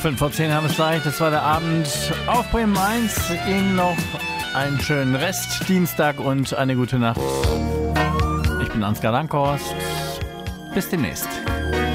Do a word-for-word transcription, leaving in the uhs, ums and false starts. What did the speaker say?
fünf vor zehn haben wir es gleich. Das war der Abend auf Bremen eins. Ihnen noch einen schönen Rest Dienstag und eine gute Nacht. Ich bin Ansgar Lankhorst. Bis demnächst.